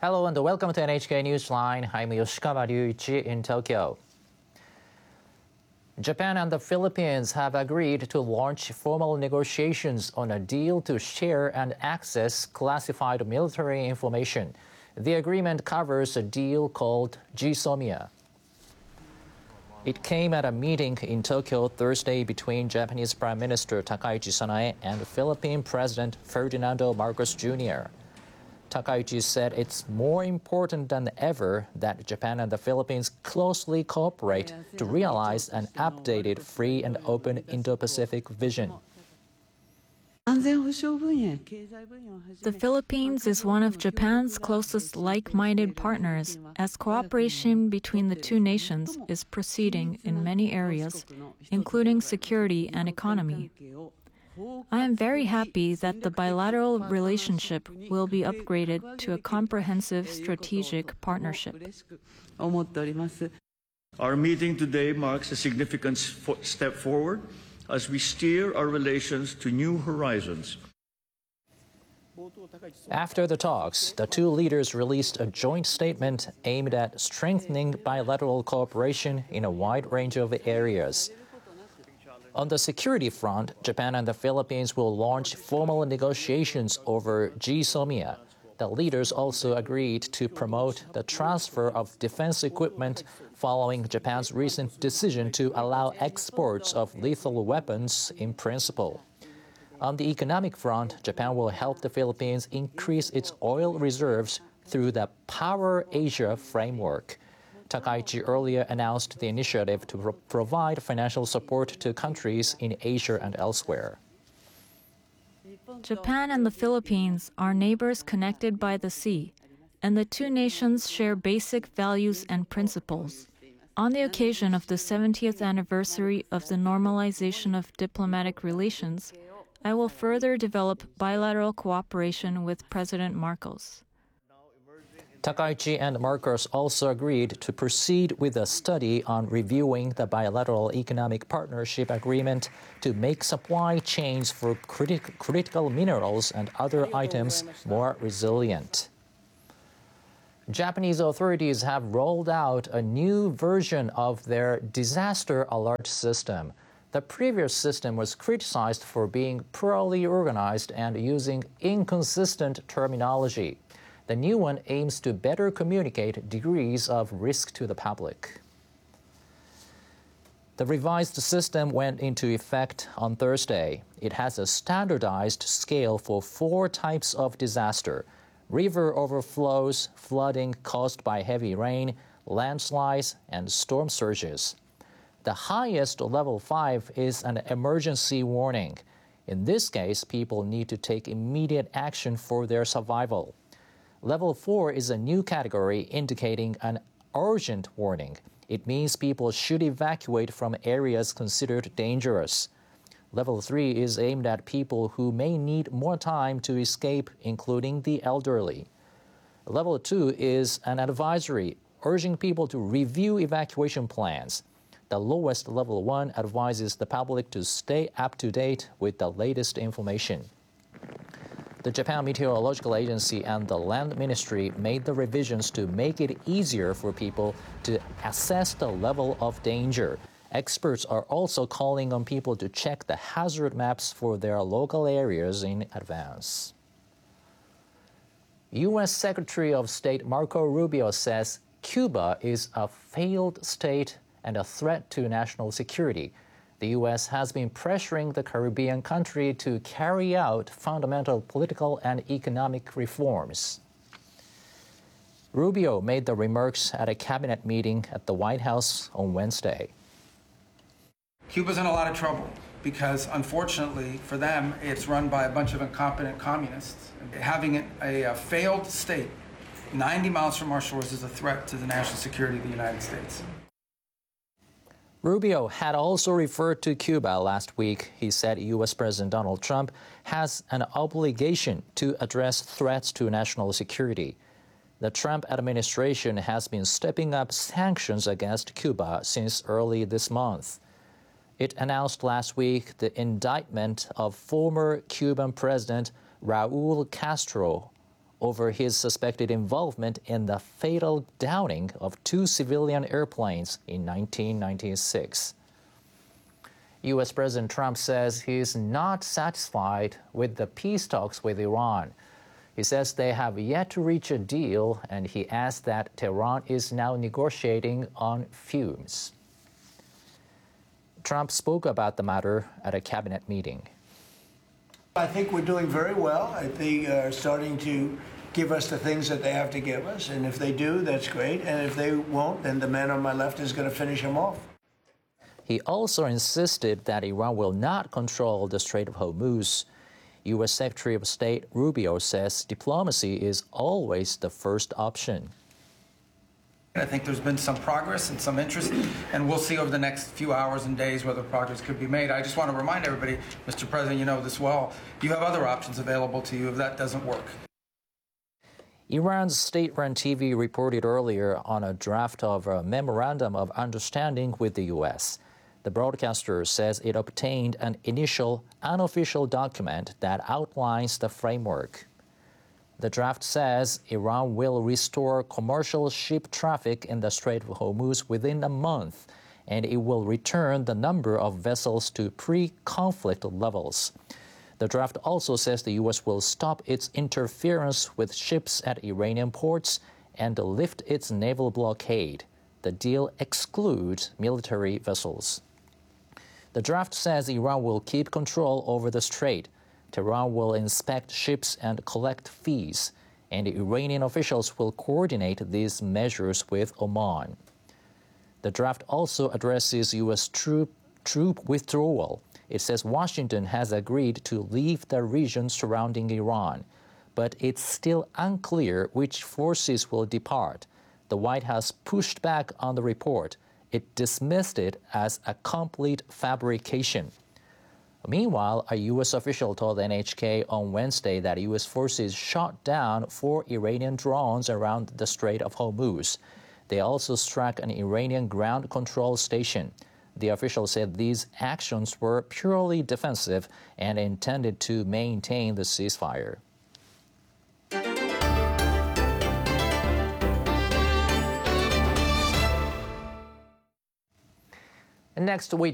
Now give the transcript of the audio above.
Hello and welcome to NHK Newsline. I'm Yoshikawa Ryuichi in Tokyo. Japan and the Philippines have agreed to launch formal negotiations on a deal to share and access classified military information. The agreement covers a deal called GSOMIA. It came at a meeting in Tokyo Thursday between Japanese Prime Minister Takaichi Sanae and Philippine President Ferdinando Marcos Jr. Takaichi said it's more important than ever that Japan and the Philippines closely cooperate to realize an updated, free and open Indo-Pacific vision. The Philippines is one of Japan's closest like-minded partners, as cooperation between the two nations is proceeding in many areas, including security and economy. I am very happy that the bilateral relationship will be upgraded to a comprehensive strategic partnership. Our meeting today marks a significant step forward as we steer our relations to new horizons. After the talks, the two leaders released a joint statement aimed at strengthening bilateral cooperation in a wide range of areas. On the security front, Japan and the Philippines will launch formal negotiations over GSOMIA. The leaders also agreed to promote the transfer of defense equipment following Japan's recent decision to allow exports of lethal weapons in principle. On the economic front, Japan will help the Philippines increase its oil reserves through the Power Asia framework. Takaichi earlier announced the initiative to provide financial support to countries in Asia and elsewhere. Japan and the Philippines are neighbors connected by the sea, and the two nations share basic values and principles. On the occasion of the 70th anniversary of the normalization of diplomatic relations, I will further develop bilateral cooperation with President Marcos. Takaichi and Marcos also agreed to proceed with a study on reviewing the bilateral economic partnership agreement to make supply chains for critical minerals and other items more resilient. Japanese authorities have rolled out a new version of their disaster alert system. The previous system was criticized for being poorly organized and using inconsistent terminology. The new one aims to better communicate degrees of risk to the public. The revised system went into effect on Thursday. It has a standardized scale for 4 types of disaster: river overflows, flooding caused by heavy rain, landslides, and storm surges. The highest, level 5, is an emergency warning. In this case, people need to take immediate action for their survival. Level 4 is a new category indicating an urgent warning. It means people should evacuate from areas considered dangerous. Level 3 is aimed at people who may need more time to escape, including the elderly. Level 2 is an advisory, urging people to review evacuation plans. The lowest Level 1 advises the public to stay up to date with the latest information. The Japan Meteorological Agency and the Land Ministry made the revisions to make it easier for people to assess the level of danger. Experts are also calling on people to check the hazard maps for their local areas in advance. U.S. Secretary of State Marco Rubio says Cuba is a failed state and a threat to national security. The U.S. has been pressuring the Caribbean country to carry out fundamental political and economic reforms. Rubio made the remarks at a cabinet meeting at the White House on Wednesday. Cuba's in a lot of trouble because, unfortunately for them, it's run by a bunch of incompetent communists. Having a failed state 90 miles from our shores is a threat to the national security of the United States. Rubio had also referred to Cuba last week. He said U.S. President Donald Trump has an obligation to address threats to national security. The Trump administration has been stepping up sanctions against Cuba since early this month. It announced last week the indictment of former Cuban President Raul Castro over his suspected involvement in the fatal downing of 2 civilian airplanes in 1996. U.S. President Trump says he's not satisfied with the peace talks with Iran. He says they have yet to reach a deal, and he adds that Tehran is now negotiating on fumes. Trump spoke about the matter at a cabinet meeting. I think we're doing very well. I think they're starting to give us the things that they have to give us, and if they do, that's great. And if they won't, then the man on my left is going to finish them off. He also insisted that Iran will not control the Strait of Hormuz. U.S. Secretary of State Rubio says diplomacy is always the first option. I think there's been some progress and some interest, and we'll see over the next few hours and days whether progress could be made. I just want to remind everybody, Mr. President, you know this well, you have other options available to you if that doesn't work. Iran's state-run TV reported earlier on a draft of a memorandum of understanding with the U.S. The broadcaster says it obtained an initial unofficial document that outlines the framework. The draft says Iran will restore commercial ship traffic in the Strait of Hormuz within a month, and it will return the number of vessels to pre-conflict levels. The draft also says the U.S. will stop its interference with ships at Iranian ports and lift its naval blockade. The deal excludes military vessels. The draft says Iran will keep control over the strait. Tehran will inspect ships and collect fees, and Iranian officials will coordinate these measures with Oman. The draft also addresses U.S. troop withdrawal. It says Washington has agreed to leave the region surrounding Iran, but it's still unclear which forces will depart. The White House pushed back on the report. It dismissed it as a complete fabrication. Meanwhile, a U.S. official told NHK on Wednesday that U.S. forces shot down 4 Iranian drones around the Strait of Hormuz. They also struck an Iranian ground control station. The official said these actions were purely defensive and intended to maintain the ceasefire. Next, we